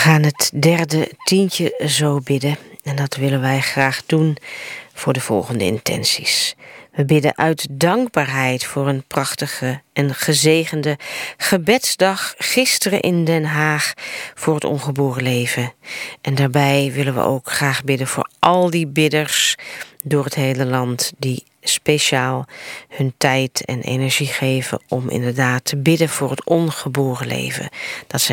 gaan het derde tientje zo bidden. En dat willen wij graag doen voor de volgende intenties. We bidden uit dankbaarheid voor een prachtige en gezegende gebedsdag gisteren in Den Haag voor het ongeboren leven. En daarbij willen we ook graag bidden voor al die bidders door het hele land die speciaal hun tijd en energie geven om inderdaad te bidden voor het ongeboren leven. Dat ze